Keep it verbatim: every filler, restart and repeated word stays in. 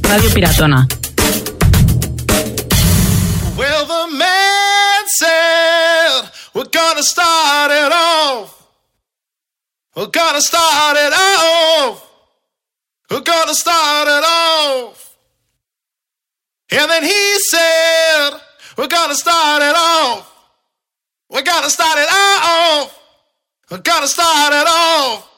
Radio Piratona. Well, the man said, we're gonna start it off. We're gonna start it off. We're gonna start it off. And then he said, we're gonna start it off. We're gonna start it off. We're gonna start it off.